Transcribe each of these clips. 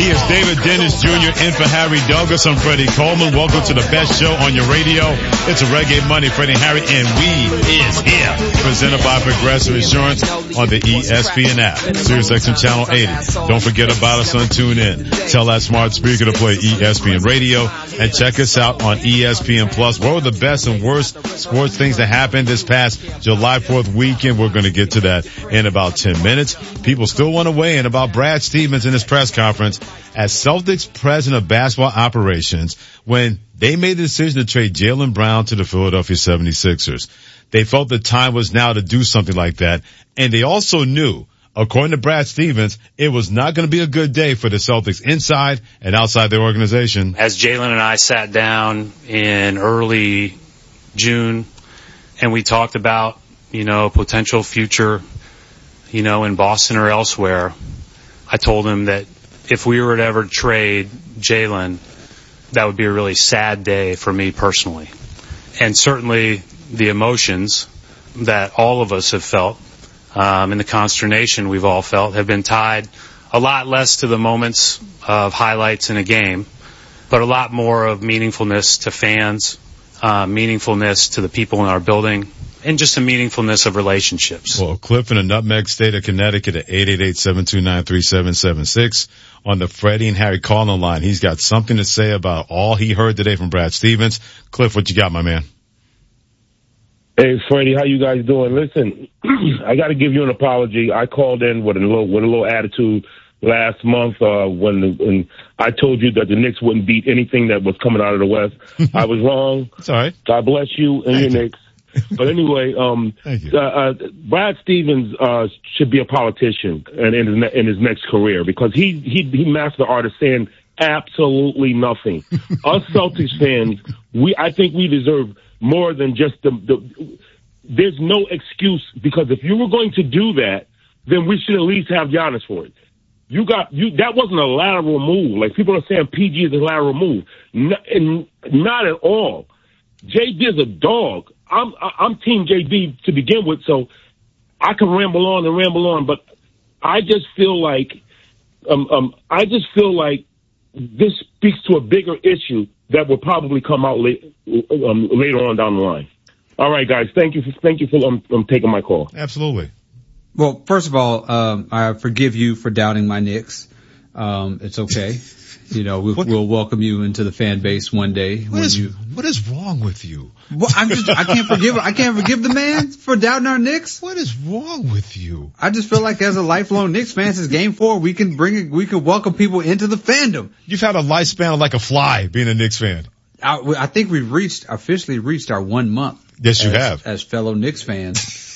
He is David Dennis Jr. in for Harry Douglas. I'm Freddie Coleman. Welcome to the best show on your radio. It's a Reggae Monday, Freddie and Harry, and we is here. Presented by Progressive Insurance on the ESPN app. SiriusXM Channel 80. Don't forget about us on TuneIn. Tell that smart speaker to play ESPN Radio and check us out on ESPN Plus. What were the best and worst sports things that happened this past July 4th weekend? We're going to get to that in about 10 minutes. People still want to weigh in about Brad Stevens in his press conference as Celtics president of basketball operations when they made the decision to trade Jaylen Brown to the Philadelphia 76ers. They felt the time was now to do something like that. And they also knew, according to Brad Stevens, it was not going to be a good day for the Celtics inside and outside their organization. As Jaylen and I sat down in early June and we talked about, potential future, in Boston or elsewhere, I told him that if we were to ever trade Jaylen, that would be a really sad day for me personally. And certainly the emotions that all of us have felt, and the consternation we've all felt have been tied a lot less to the moments of highlights in a game, but a lot more of meaningfulness to fans, meaningfulness to the people in our building, and just a meaningfulness of relationships. Well, Cliff in the Nutmeg State of Connecticut at 888-729-3776 on the Freddie and Harry calling line. He's got something to say about all he heard today from Brad Stevens. Cliff, what you got, my man? Hey, Freddie, how you guys doing? Listen, I got to give you an apology. I called in with a little attitude last month when I told you that the Knicks wouldn't beat anything that was coming out of the West. I was wrong. It's all right. God bless you and your Knicks. But anyway, Brad Stevens should be a politician in his next career because he mastered the art of saying absolutely nothing. Us Celtics fans, I think we deserve more than just there's no excuse, because if you were going to do that, then we should at least have Giannis for it. That wasn't a lateral move. Like people are saying PG is a lateral move. Not at all. JD is a dog. I'm Team JD to begin with, so I can ramble on, but I just feel like this speaks to a bigger issue that will probably come out later on down the line. All right, guys, thank you for taking my call. Absolutely. Well, first of all, I forgive you for doubting my Knicks. It's okay. We'll welcome you into the fan base one day. What is wrong with you? Well, I can't forgive the man for doubting our Knicks. What is wrong with you? I just feel like as a lifelong Knicks fan, since Game 4, we can welcome people into the fandom. You've had a lifespan like a fly being a Knicks fan. I think we've officially reached our 1 month. Yes, you have. As fellow Knicks fans.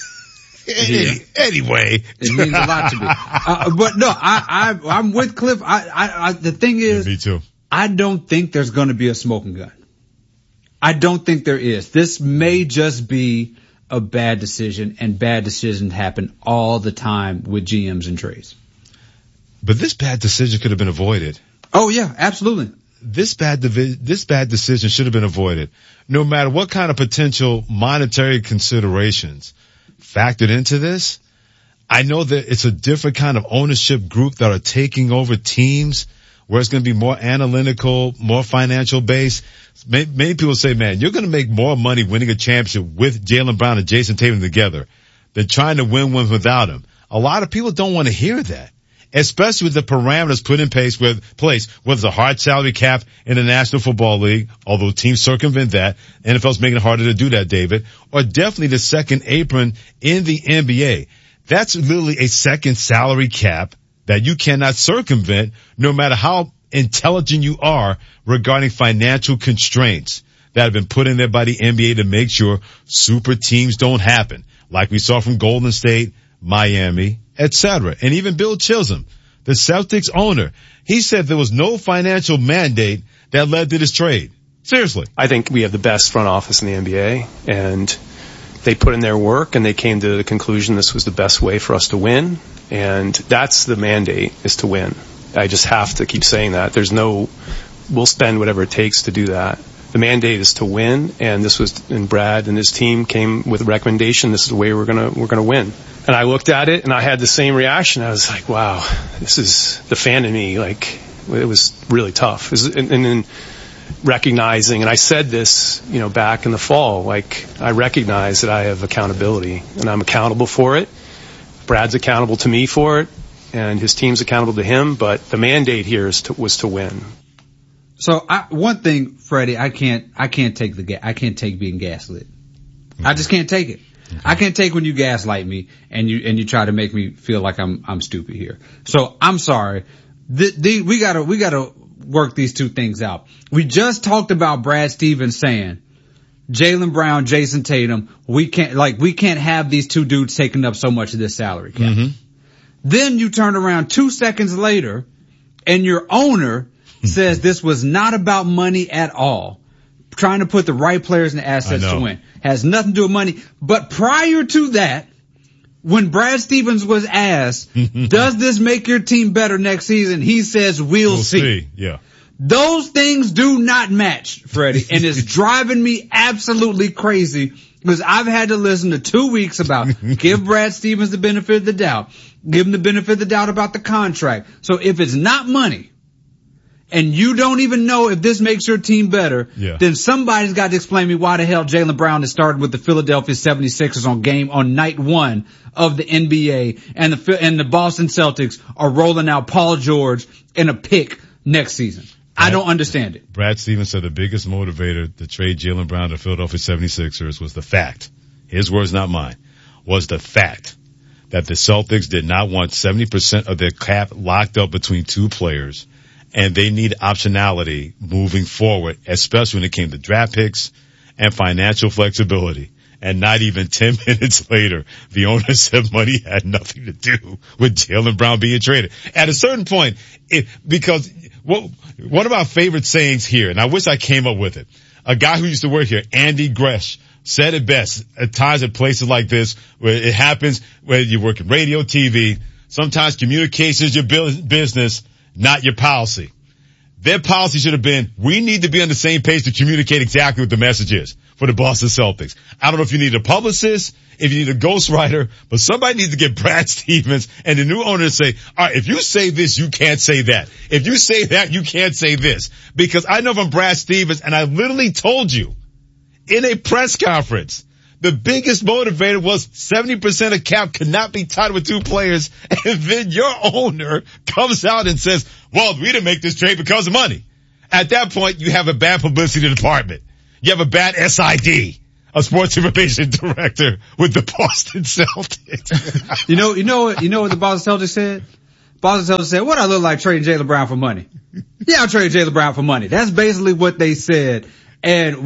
Anyway, it means a lot to me. But no, I'm with Cliff. The thing is, me too. I don't think there's going to be a smoking gun. I don't think there is. This may just be a bad decision, and bad decisions happen all the time with GMs and trades. But this bad decision could have been avoided. Oh yeah, absolutely. This bad decision should have been avoided, no matter what kind of potential monetary considerations factored into this. I know that it's a different kind of ownership group that are taking over teams where it's going to be more analytical, more financial based. Many people say, man, you're going to make more money winning a championship with Jaylen Brown and Jason Tatum together than trying to win one without him. A lot of people don't want to hear that, especially with the parameters put in place, whether it's a hard salary cap in the National Football League, although teams circumvent that. NFL's making it harder to do that, David, or definitely the second apron in the NBA. That's literally a second salary cap that you cannot circumvent no matter how intelligent you are regarding financial constraints that have been put in there by the NBA to make sure super teams don't happen, like we saw from Golden State, Miami, etc. And even Bill Chisholm, the Celtics owner, he said there was no financial mandate that led to this trade. Seriously. I think we have the best front office in the NBA, and they put in their work and they came to the conclusion this was the best way for us to win. And that's the mandate, is to win. I just have to keep saying that. We'll spend whatever it takes to do that. The mandate is to win, and Brad and his team came with a recommendation. This is the way we're gonna win. And I looked at it and I had the same reaction. I was like, wow, this is the fan in me. Like, It was really tough. And then recognizing, and I said this, back in the fall, like, I recognize that I have accountability and I'm accountable for it. Brad's accountable to me for it and his team's accountable to him, but the mandate here was to win. So one thing, Freddie, I can't take being gaslit. I just can't take it. I can't take when you gaslight me and you try to make me feel like I'm stupid here. So I'm sorry. We gotta work these two things out. We just talked about Brad Stevens saying, Jaylen Brown, Jason Tatum, we can't have these two dudes taking up so much of this salary cap. Mm-hmm. Then you turn around 2 seconds later and your owner says this was not about money at all. Trying to put the right players and assets to win. Has nothing to do with money. But prior to that, when Brad Stevens was asked, does this make your team better next season? He says, we'll see. Yeah. Those things do not match, Freddie, and it's driving me absolutely crazy because I've had to listen to 2 weeks about give Brad Stevens the benefit of the doubt, give him the benefit of the doubt about the contract. So if it's not money and you don't even know if this makes your team better, then somebody's got to explain me why the hell Jaylen Brown has started with the Philadelphia 76ers on night 1 of the NBA and the Boston Celtics are rolling out Paul George in a pick next season. I don't understand it. Brad Stevens said the biggest motivator to trade Jaylen Brown to Philadelphia 76ers was the fact, his words not mine, was the fact that the Celtics did not want 70% of their cap locked up between two players, and they need optionality moving forward, especially when it came to draft picks and financial flexibility. And not even 10 minutes later, the owner said money had nothing to do with Jaylen Brown being traded. At a certain point, because one of our favorite sayings here, and I wish I came up with it, a guy who used to work here, Andy Gresh, said it best at times at places like this where it happens, where you work in radio, TV, sometimes communication is your business, not your policy. Their policy should have been, we need to be on the same page to communicate exactly what the message is for the Boston Celtics. I don't know if you need a publicist, if you need a ghostwriter, but somebody needs to get Brad Stevens and the new owner to say, all right, if you say this, you can't say that. If you say that, you can't say this. Because I know from Brad Stevens, and I literally told you in a press conference, the biggest motivator was 70% of cap could not be tied with two players. And then your owner comes out and says, well, we didn't make this trade because of money. At that point, you have a bad publicity department. You have a bad SID, a sports information director with the Boston Celtics. You know what the Boston Celtics said? Boston Celtics said, what I look like trading Jaylen Brown for money? Yeah, I'll trade Jaylen Brown for money. That's basically what they said. And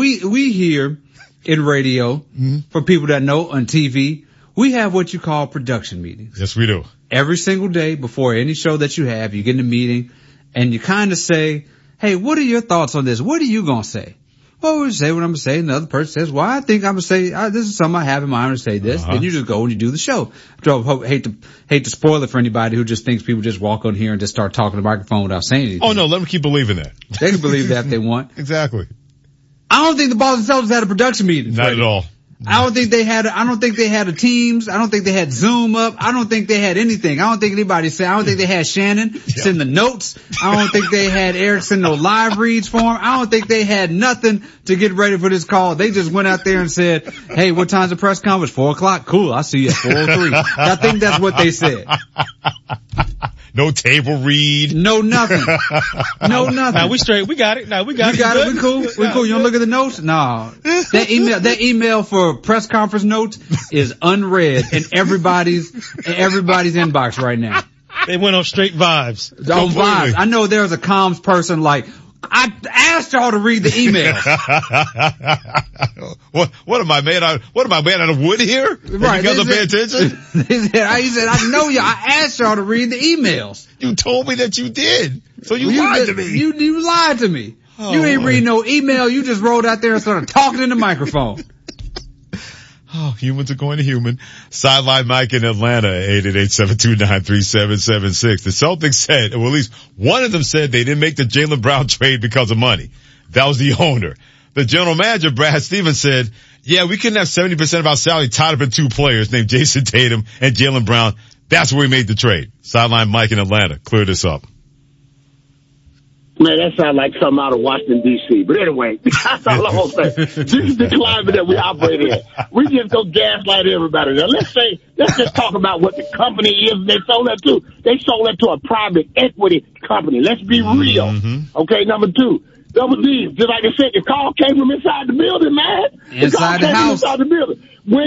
we hear in radio, for people that know, on TV, we have what you call production meetings. Yes, we do. Every single day before any show that you have, you get in a meeting and you kind of say, hey, what are your thoughts on this? What are you going to say? Well, we'll say what I'm going to say. And the other person says, well, I think I'm going to say, this is something I have in mind to say this. Then you just go and you do the show. I hate to spoil it for anybody who just thinks people just walk on here and just start talking to the microphone without saying anything. Oh, no, let them keep believing that. They can believe that if they want. Exactly. I don't think the Boston Celtics had a production meeting. Not at all. I don't think they had a Teams. I don't think they had Zoom up. I don't think they had anything. I don't think they had Shannon send the notes. I don't think they had Eric send no live reads for them. I don't think they had nothing to get ready for this call. They just went out there and said, hey, what time's the press conference? 4:00. Cool. I'll see you at 4:03. I think that's what they said. No table read. No nothing. No nothing. Nah, we straight. We got it. We got it. We cool. You don't look at the notes? No. That email for press conference notes is unread in everybody's inbox right now. They went on straight vibes. On vibes. I know there's a comms person like, I asked y'all to read the email. What am I made out of wood here? Right. You guys don't pay attention? He said, I know you. I asked y'all to read the emails. You told me that you did. So you lied to me. You lied to me. Oh, you ain't read no email. You just rolled out there and started talking in the microphone. Oh, humans are going to human. Sideline Mike in Atlanta, 888-729-3776. The Celtics said, or at least one of them said they didn't make the Jaylen Brown trade because of money. That was the owner. The general manager, Brad Stevens, said, yeah, we couldn't have 70% of our salary tied up in two players named Jason Tatum and Jaylen Brown. That's where we made the trade. Sideline Mike in Atlanta. Clear this up. Man, that sounds like something out of Washington, D.C. But anyway, that's all I'm going to say. This is the climate that we operate in. We just go gaslight everybody. Now, let's just talk about what the company is they sold that to. They sold that to a private equity company. Let's be real. Okay, number two. Double D, just like I said, the call came from inside the building, man. Inside the house. Inside the building.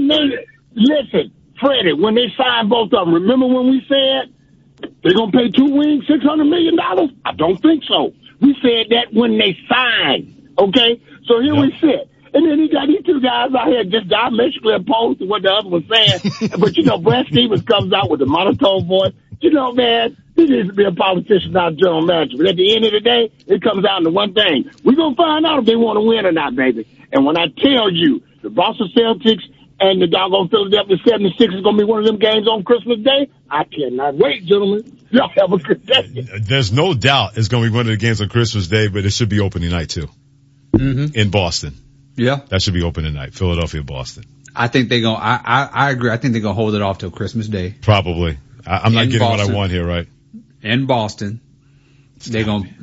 Listen, Freddie, when they signed both of them, remember when we said they're going to pay 2 wings $600 million? I don't think so. We said that when they signed, okay? So here we sit. And then he got these two guys out here just diametrically opposed to what the other was saying. But, Brad Stevens comes out with a monotone voice. Man, he needs to be a politician, not a general manager. But at the end of the day, it comes down to one thing. We're going to find out if they want to win or not, baby. And when I tell you the Boston Celtics and the doggone Philadelphia 76 is going to be one of them games on Christmas Day, I cannot wait, gentlemen. Y'all have a good day. There's no doubt it's going to be one of the games on Christmas Day, but it should be opening night, too. In Boston. Yeah. That should be opening night. Philadelphia, Boston. I think they're going to, I agree. I think they're going to hold it off till Christmas Day. Probably. I'm not getting Boston, what I want here, right? In Boston. They're going to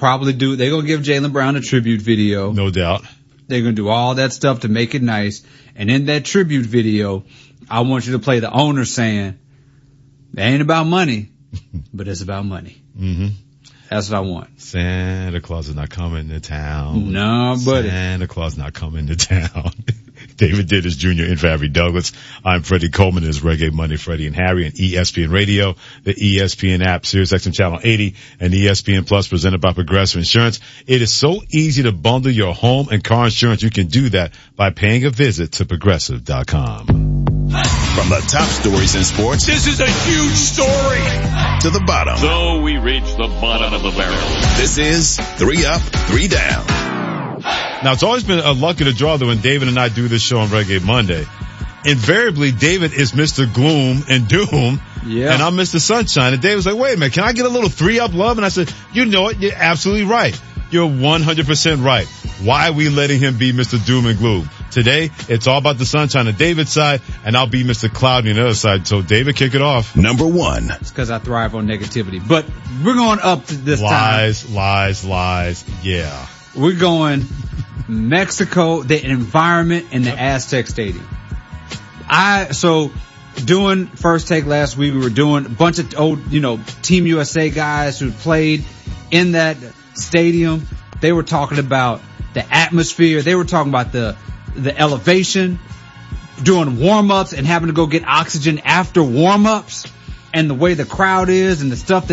give Jaylen Brown a tribute video. No doubt. They're going to do all that stuff to make it nice. And in that tribute video, I want you to play the owner saying, it ain't about money, but it's about money. That's what I want. Santa Claus is not coming to town. No, buddy. Santa Claus not coming to town. David Ditters Jr. in for Harry Douglas. I'm Freddie Coleman. This is Reggae Monday, Freddie and Harry, and ESPN Radio, the ESPN app, Sirius XM Channel 80, and ESPN Plus presented by Progressive Insurance. It is so easy to bundle your home and car insurance. You can do that by paying a visit to Progressive.com. From the top stories in sports. This is a huge story. To the bottom. So we reach the bottom of the barrel. This is 3 Up, 3 Down. Now, it's always been a luck of the draw that when David and I do this show on Reggae Monday, invariably David is Mr. Gloom and Doom, and I'm Mr. Sunshine. And David's like, wait a minute, can I get a little 3-up love? And I said, you know what? You're absolutely right. You're 100% right. Why are we letting him be Mr. Doom and Gloom? Today, it's all about the sunshine on David's side, and I'll be Mr. Cloudy on the other side. So, David, kick it off. Number 1. It's because I thrive on negativity. But we're going up to this lies, time. Lies. Yeah. We're going Mexico, the environment in the Aztec Stadium. Doing First Take last week, we were doing a bunch of old, Team USA guys who played in that stadium. They were talking about the atmosphere. They were talking about the elevation, doing warm-ups and having to go get oxygen after warm-ups, and the way the crowd is and the stuff that